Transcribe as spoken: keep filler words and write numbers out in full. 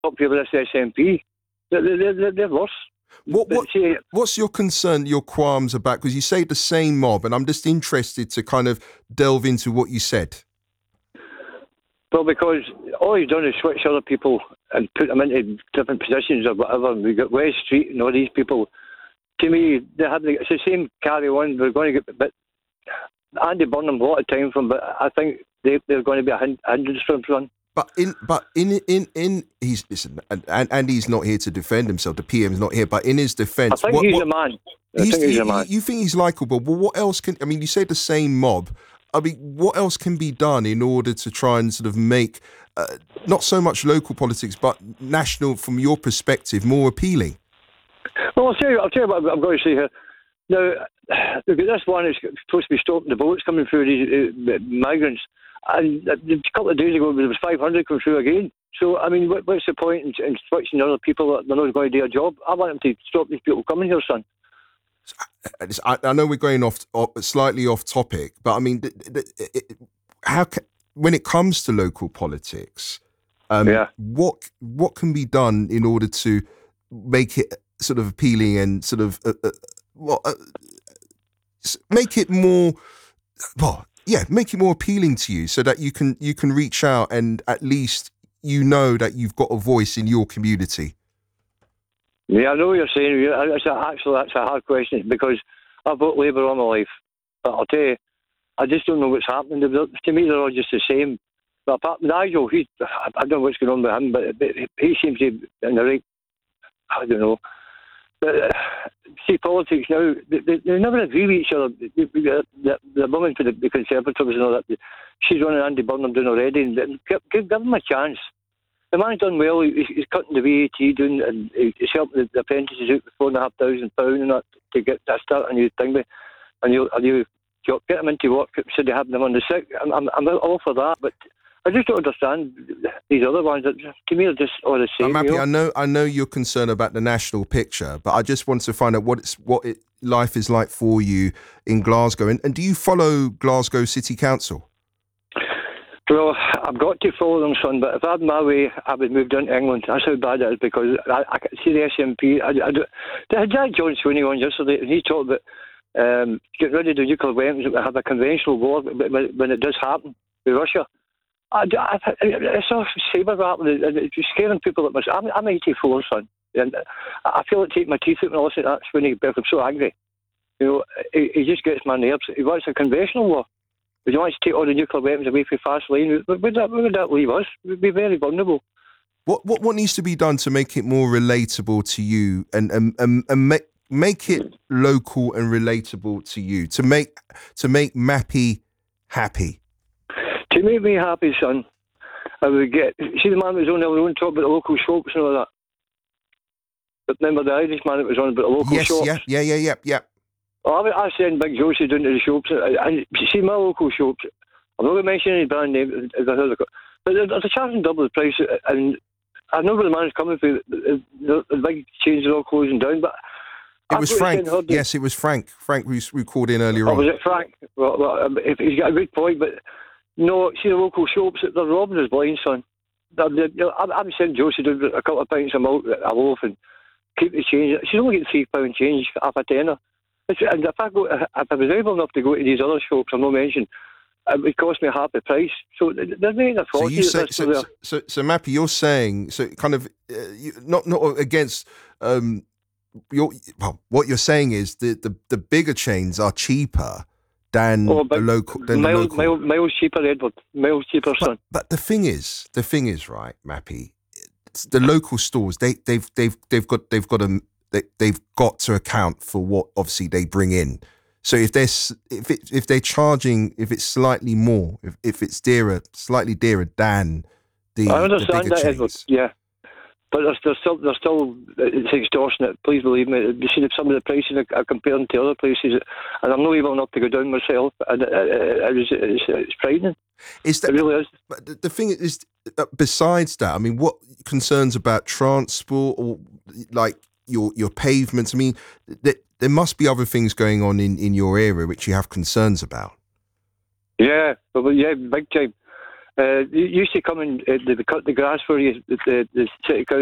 up here with this S N P. They're, they're, they're, they're worse. What, what, see, what's your concern, your qualms about? Because you say the same mob, and I'm just interested to kind of delve into what you said. Well, because all he's done is switch other people and put them into different positions or whatever. We got West Street and all these people. To me, they have the, it's the same carry on. We're going to get, but Andy Burnham a lot of time from, but I think they, they're going to be a hindrance from front. But in, but in, in, in, he's listen, and, and Andy's not here to defend himself. The P M's not here, but in his defence, I think what, he's what, a man. I he's, think he's you, a man. You think he's likeable? Well, what else can? I mean, you say the same mob. I mean, what else can be done in order to try and sort of make uh, not so much local politics, but national, from your perspective, more appealing? Well, I'll tell you. I'll tell you what I'm going to say here. Now, look at this one is supposed to be stopping the boats coming through these uh, migrants. And a couple of days ago, there was five hundred come through again. So, I mean, what, what's the point in, in switching other people that they're not going to do a job? I want them to stop these people coming here, son. I, I know we're going off, off slightly off topic, but I mean, how can, when it comes to local politics, um, yeah. what what can be done in order to make it sort of appealing and sort of uh, uh, well, uh, make it more well. Yeah, make it more appealing to you so that you can you can reach out and at least you know that you've got a voice in your community. Yeah, I know what you're saying. It's a, actually, that's a hard question because I've voted Labour all my life. But I'll tell you, I just don't know what's happening. To me, they're all just the same. But apart from Nigel, he, I don't know what's going on with him, but, but he seems to be in the right, I don't know. But, uh, see, politics now, they, they, they never agree with each other. The, the, the woman for the, the Conservatives and all that, she's running Andy Burnham doing already, and give, give, give him a chance. The man's done well. He's, he's cutting the V A T doing, and he's helping the apprentices out with four and a half thousand pounds and that to get to start a new thing with. And you, and you get them into work instead of having them on the sick. I'm, I'm, I'm all for that, but I just don't understand these other ones. That, to me, are just all the same. I'm happy. You know? I know. I know you're concerned about the national picture, but I just want to find out what it's what it, life is like for you in Glasgow. And, and do you follow Glasgow City Council? Well, I've got to follow them, son, but if I had my way, I would move down to England. That's how bad it is, because I, I can see the S N P. I, I do, they had Jack John Sweeney on yesterday, and he talked about um, getting rid of the nuclear weapons, have a conventional war when it does happen with Russia. I, I, it's a saber rattling, and it's scaring people that much. I'm, I'm eighty-four, son, and I feel like taking my teeth out when I listen to that Sweeney, because I'm so angry. You know, he, he just gets my nerves. He wants a conventional war. Would you want to take all the nuclear weapons away from fast lane? Where would that, where would that leave us? We'd be very vulnerable. What what what needs to be done to make it more relatable to you and and, and, and make make it local and relatable to you? To make to make Mappy happy. To make me happy, son, I would get see the man that was on the other own talk about the local shops and all that. But remember the Irish man that was on about the local yes, shops? Yeah, yeah, yeah, yeah, yeah. Oh, I, I send Big Josie down to the shops. And see my local shops. I'm not going to mention any brand name, but they're, they're charging double the price. And I know where the man's coming from. The, the, the big chains are all closing down. But it was Frank. Yes, it was Frank. Frank we, we called in earlier oh, on. Was it Frank? Well, well, he's got a good point. But no, see the local shops, they're robbing us blind, son. They're, they're, you know, I'm sending Josie down a couple of pints a milk, a loaf, and keep the change. She's only getting three pound change, half a tenner. And if I go, if I was able enough to go to these other shops, I'm not mentioning, it would cost me half the price. So they're making a fortune. So you say, so, so, so, so Mappy, you're saying, so kind of, uh, you, not not against, um, your, well, what you're saying is the, the, the bigger chains are cheaper than oh, the local. Than miles, the local. Miles, miles cheaper, Edward. Miles cheaper, but, son. But the thing is, the thing is, right, Mappy, the local stores, they they've they've they've got they've got a. They, they've got to account for what obviously they bring in. So if they're if it, if they're charging, if it's slightly more, if, if it's dearer, slightly dearer than the, I understand the bigger that, chains. Edward. Yeah, but they're, they're still they're still it's extortionate. Please believe me. You see some of the prices are comparing to other places, and I'm not able enough to go down myself. And it, it, it, it's, it's frightening. Is that, it really is. But the, the thing is, besides that, I mean, what concerns about transport or like your your pavements? I mean, there, there must be other things going on in, in your area which you have concerns about. Yeah, but yeah, big time. Uh, they used to come and uh, they would cut the grass for you, the, the, the city council.